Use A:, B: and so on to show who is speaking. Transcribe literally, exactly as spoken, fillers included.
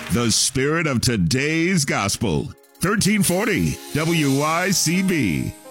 A: The spirit of today's gospel. thirteen forty W Y C B.